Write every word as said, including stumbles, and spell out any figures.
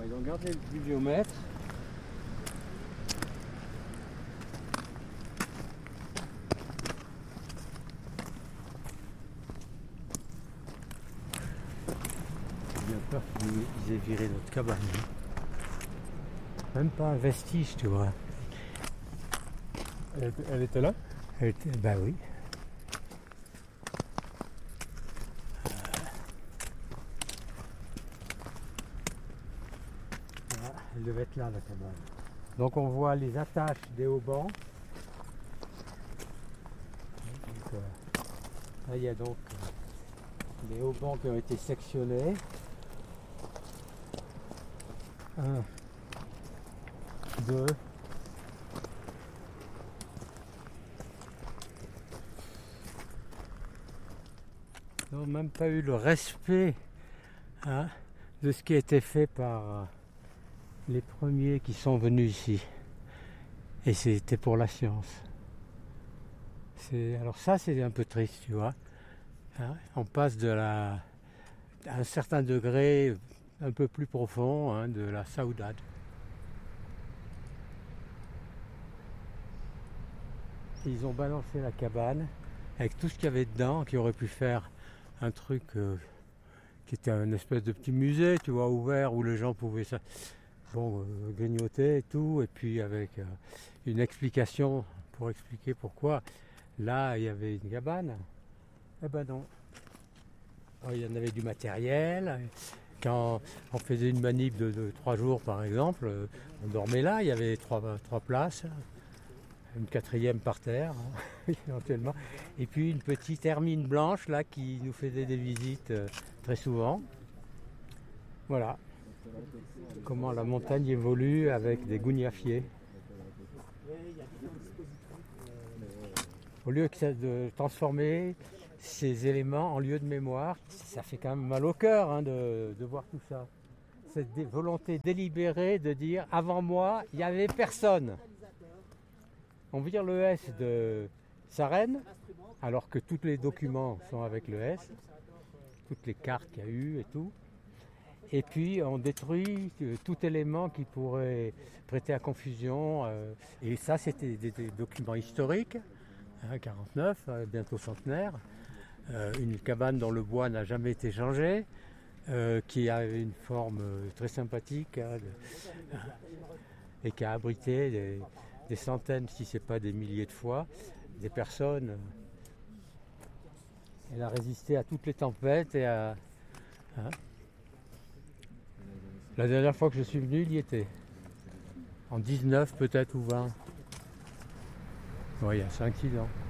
Ils ont gardé le pluviomètre. J'ai bien peur qu'ils aient viré notre cabane. Même pas un vestige, tu vois. Elle était, elle était là? Elle était, bah oui. Voilà, elle devait être là, la cabane. Donc on voit les attaches des haubans. Donc, euh, là il y a donc euh, les haubans qui ont été sectionnés. Un, deux. Ils n'ont même pas eu le respect hein, de ce qui a été fait par euh, les premiers qui sont venus ici. Et c'était pour la science. C'est, alors ça c'est un peu triste, tu vois. Hein, on passe de la, à un certain degré un peu plus profond hein, de la saudade. Ils ont balancé la cabane avec tout ce qu'il y avait dedans, qui aurait pu faire un truc euh, qui était une espèce de petit musée, tu vois, ouvert où les gens pouvaient ça, bon, euh, grignoter et tout, et puis avec euh, une explication pour expliquer pourquoi. Là, il y avait une cabane. Eh ben non. Alors, il y en avait du matériel. Quand on faisait une manip de, de trois jours, par exemple, euh, on dormait là. Il y avait trois, trois places. Une quatrième par terre, hein, éventuellement. Et puis une petite hermine blanche là qui nous faisait des visites euh, très souvent. Voilà comment la montagne évolue avec des gougnafiers. Au lieu de transformer ces éléments en lieu de mémoire, ça fait quand même mal au cœur hein, de, de voir tout ça. Cette dé- volonté délibérée de dire avant moi, il n'y avait personne. On vire le S de Sarenne, alors que tous les documents sont avec le S, toutes les cartes qu'il y a eu et tout. Et puis on détruit tout élément qui pourrait prêter à confusion. Euh, et ça, c'était des, des documents historiques, hein, quarante-neuf, euh, bientôt centenaire. Euh, une cabane dont le bois n'a jamais été changé, euh, qui avait une forme très sympathique hein, de, et qui a abrité des, des centaines, si ce n'est pas des milliers de fois, des personnes. Elle a résisté à toutes les tempêtes et à... Hein. La dernière fois que je suis venu, il y était. En dix-neuf peut-être ou vingt. Oui, il y a cinq six ans.